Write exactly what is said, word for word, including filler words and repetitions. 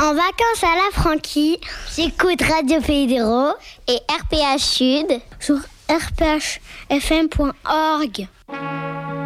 En vacances à la Franquie, j'écoute Radio Pays d'Hérault et R P H Sud sur r p h f m point org.